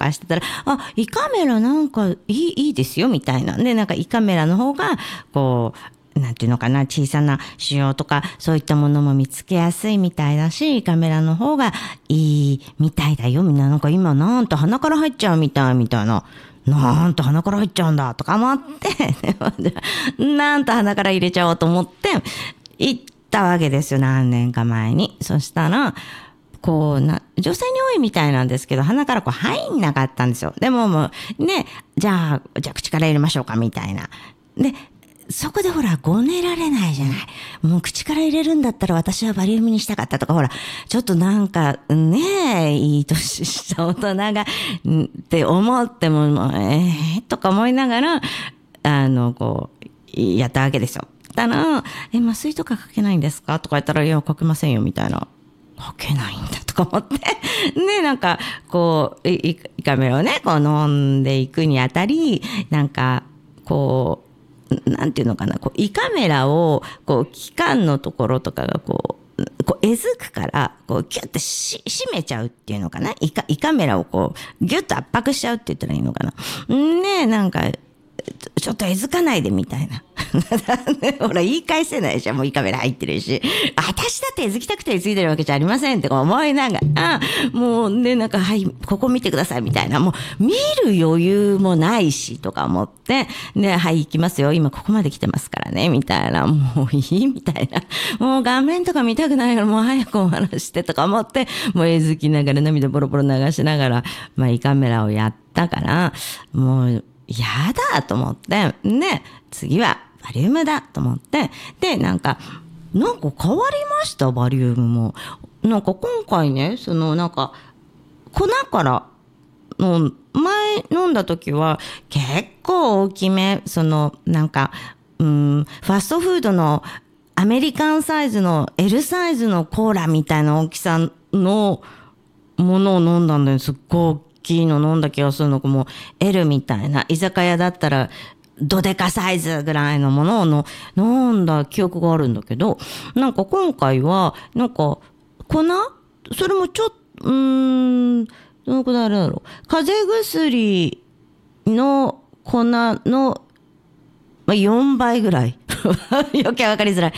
かしてたら、胃カメラなんかいいですよみたいな。で、なんか胃カメラの方が、こう、なんていうのかな、小さな腫瘍とかそういったものも見つけやすいみたいだし、胃カメラの方がいいみたいだよ。みんななんか今なんと鼻から入っちゃうみたいな。なんと鼻から入っちゃうんだとか思って、なんと鼻から入れちゃおうと思って行ったわけですよ、何年か前に。そしたら、こう女性に多いみたいなんですけど、鼻からこう入んなかったんですよ。でももうね、じゃあ口から入れましょうかみたいな。で、そこでほら、ごねられないじゃない。もう口から入れるんだったら私はバリウムにしたかったとか、ほら、ちょっとなんかね、いい年した大人がって思っても、とか思いながら、こう、やったわけですよ。たら、麻酔とかかけないんですかとか言ったら、いや、かけませんよ、みたいな。かけないんだとか思って。で、なんか、こう、胃カメラをね、こう飲んでいくにあたり、なんか、こう、なんていうのかな、こう胃カメラをこう気管のところとかがこうえずくからこうギュッと締めちゃうっていうのかな、胃カメラをこうギュッと圧迫しちゃうって言ったらいいのかな。ねえ、なんかちょっとえずかないでみたいな。ほら言い返せないじゃん、もう胃カメラ入ってるし、私だってえずきたくてえずいてるわけじゃありませんって思いながら、もうね、なんかはいここ見てくださいみたいな、もう見る余裕もないしとか思って、ね、はい行きますよ、今ここまで来てますからねみたいな、もういいみたいな、もう顔面とか見たくないからもう早くお話してとか思って、もうえずきながら涙ボロボロ流しながら、胃カメラをやったから、もうやだと思って、ね、次はバリウムだと思って、で、なんか変わりました、バリウムも。なんか今回ね、なんか、粉からの、前飲んだ時は結構大きめ、なんか、ファストフードのアメリカンサイズの L サイズのコーラみたいな大きさのものを飲んだんだよ。すっごい大きいの飲んだ気がするのか、もう L みたいな、居酒屋だったらドデカサイズぐらいのものを飲んだ記憶があるんだけど、なんか今回はなんか粉、それもちょっとどのくらいあれだろう、風邪薬の粉の4倍ぐらい余計わかりづらい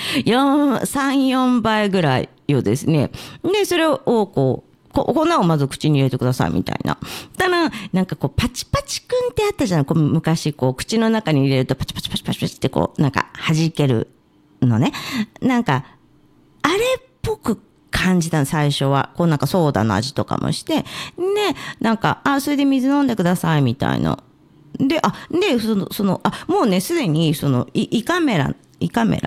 3、4倍ぐらいよですね。でそれをこう粉をまず口に入れてくださいみたいな。たら、なんかこう、パチパチくんってあったじゃん。こう昔、こう、口の中に入れるとパチパチパチパチパチってこう、なんか弾けるのね。なんか、あれっぽく感じたの、最初は。こうなんかソーダの味とかもして。で、なんか、それで水飲んでくださいみたいな。で、もうね、すでに、胃カメラ、ベ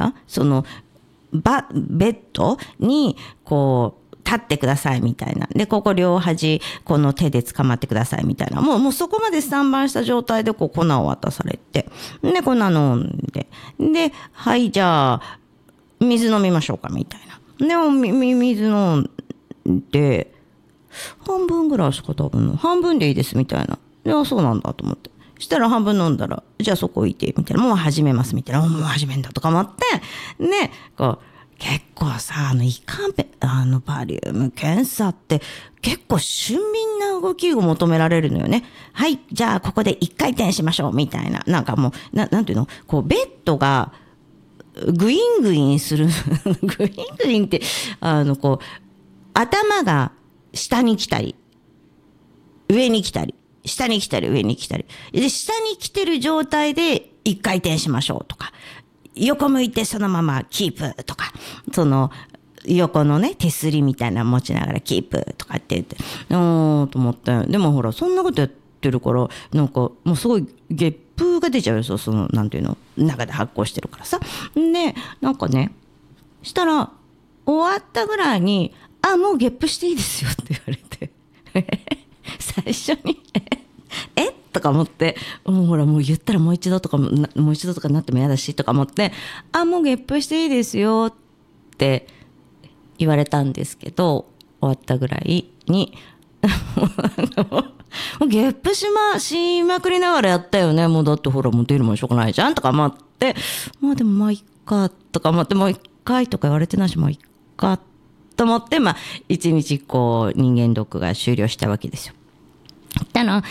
ッドに、こう、立ってくださいみたいな。で、ここ両端、この手で捕まってくださいみたいな。もうそこまでスタンバイした状態でこう粉を渡されて。で、粉飲んで。で、はい、じゃあ、水飲みましょうかみたいな。で、水飲んで、半分ぐらいしか多分、半分でいいですみたいな。で、そうなんだと思って。したら半分飲んだら、じゃあそこ置いて、みたいな。もう始めますみたいな。もう始めんだとか思って。ね、こう、結構さ、バリウム検査って結構俊敏な動きを求められるのよね。はい、じゃあここで一回転しましょうみたいな。なんかもう、なんていうの、こうベッドがグイングインする。グイングインって、こう、頭が下に来たり、上に来たり、下に来たり、上に来たり。で、下に来てる状態で一回転しましょうとか。横向いてそのままキープとか、横のね、手すりみたいなの持ちながらキープとかって言って、と思って。でもほら、そんなことやってるから、なんかもうすごいゲップが出ちゃうよ。なんていうの、中で発酵してるからさ。で、なんかね、したら、終わったぐらいに、もうゲップしていいですよって言われて。最初にとか思って、もうほらもう言ったらもう一度とかなっても嫌だしとか思って、もうゲップしていいですよって言われたんですけど、終わったぐらいにもうゲップしまくりながらやったよね。もうだってほらもう出るもんしょうがないじゃんとか思って、でもまあいっかとか思って、もう一回とか言われてないし、もういっかと思って、一日こう人間ドックが終了したわけですよ。